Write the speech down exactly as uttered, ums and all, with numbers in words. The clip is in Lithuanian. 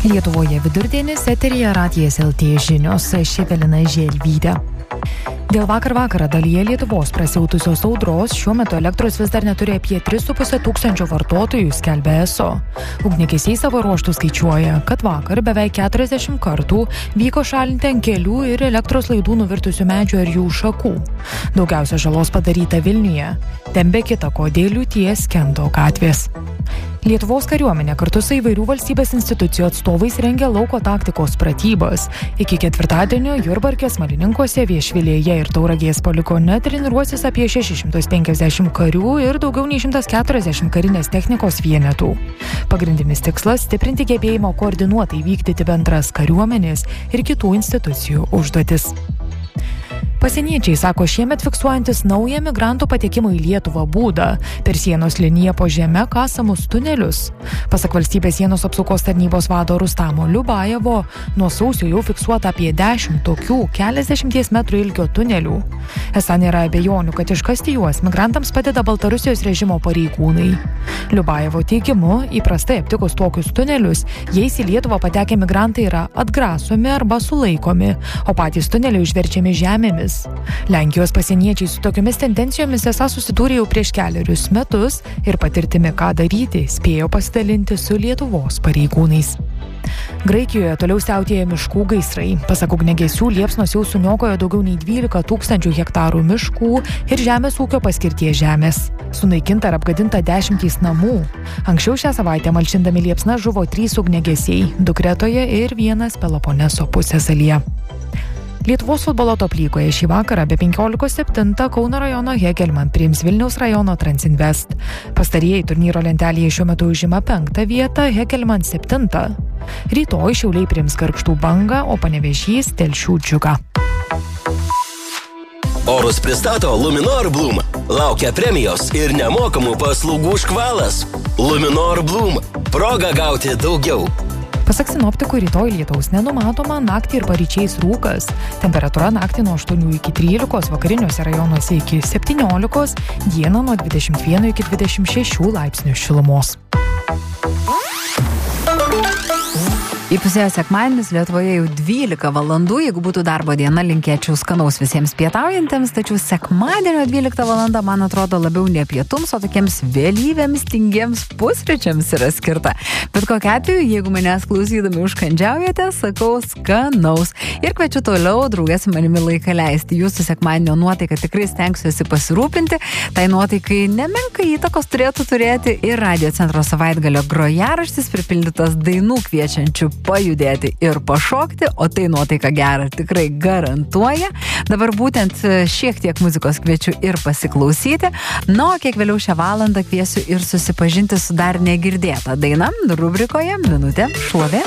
Lietuvoje vidurdienis, eteryje Radijas L T žinios, aš Evelina Želvytė. Dėl vakar vakarą dalyje Lietuvos prasiautusios audros šiuo metu elektros vis dar neturi apie tris su puse tūkstančio vartotojų, skelbia E S O. Ugniagesiai savo ruožtų skaičiuoja, kad vakar beveik keturiasdešimt kartų vyko šalinti ant kelių ir elektros laidų nuvirtusių medžių ir jų šakų. Daugiausia žalos padaryta Vilniuje. Ten be kita ko dėl liūties Kento gatvės. Lietuvos kariuomenė kartu su įvairių valstybės institucijų atstovais rengia lauko taktikos pratybas. Iki ketvirtadienio Jurbarkės, Malininkuose, Viešvilėje ir Tauragės poligone treniruosis apie šeši šimtai penkiasdešimt karių ir daugiau nei šimtas keturiasdešimt karinės technikos vienetų. Pagrindinis tikslas – stiprinti gebėjimo koordinuotai vykdyti bendras kariuomenės ir kitų institucijų užduotis. Pasieniečiai sako šiemet fiksuojantis naują migrantų patekimo į Lietuvą būdą – per sienos liniją po žeme kasamus tunelius. Pasak valstybės sienos apsaugos tarnybos vado Rustamo Liubajevo, nuo sausio jau fiksuota apie dešimt tokių keliasdešimties metrų ilgio tunelių. Esą nėra abejonių, kad iškasti juos migrantams padeda Baltarusijos režimo pareigūnai. Liubajevo teigimu, įprastai aptikus tokius tunelius, jais į Lietuvą patekę migrantai yra atgrasomi arba sulaikomi, o patys tuneliai užverčiami žemėmis. Lenkijos pasieniečiai su tokiomis tendencijomis esą susidūrė jau prieš kelerius metus ir patirtimi, ką daryti, spėjo pasidalinti su Lietuvos pareigūnais. Graikijoje toliau siautėja miškų gaisrai. Pasak ugniagesių, liepsnos jau suniokojo daugiau nei dvylika tūkstančių hektarų miškų ir žemės ūkio paskirties žemės. Sunaikinta ir apgadinta dešimtys namų. Anksčiau šią savaitę malšindami liepsną žuvo trys ugniagesiai, du Kretoje ir vienas Peloponeso pusiasalyje. Lietuvos futbolo top lygoje šį vakarą be penkiolikos septintą Kauno rajono Hegelman priims Vilniaus rajono Transinvest. Pastarieji turnyro lentelėje šiuo metu užima penktą vietą, Hegelman septintą. Rytoj Šiauliai priims Gargždų Bangą, o Panevėžys Telšių Džiugą. Orus pristato Luminor Bloom. Laukia premijos ir nemokamų paslaugų škvalas. Luminor Bloom. Proga gauti daugiau. Pasak sinoptikų, rytoj lietaus nenumatoma, naktį ir paryčiais rūkas. Temperatūra naktį nuo aštuonių iki trylikos, vakariniuose rajonuose iki septyniolikos, dieną nuo dvidešimt vieno iki dvidešimt šešių laipsnių šilumos. Įpusėjo sekmadienis, Lietuvoje jau dvylika valandų, jeigu būtų darbo diena, linkėčiau skanaus visiems pietaujantiems, tačiau sekmadienio dvylikta valanda, man atrodo, labiau ne pietums, o tokiems vėlyviems, tingiems pusryčiams yra skirta. Bet kokiu atveju, jeigu manęs klausydami užkandžiaujate, sakau skanaus. Ir kviečiu toliau draugės su manimi laiką leisti. Jūsų sekmadienio nuotaiką tikrai stengsiuosi pasirūpinti. Tai nuotaikai nemenkai įtakos turėtų turėti ir Radio Centro savaitgalio grojaraštis pripildytas dainų kviečiančių pajudėti ir pašokti, o tai nuotaika gerą tikrai garantuoja. Dabar būtent šiek tiek muzikos kviečiu ir pasiklausyti, na, o kiek vėliau šią valandą kviesiu ir susipažinti su dar negirdėta daina rubrikoje Minutė šlovė.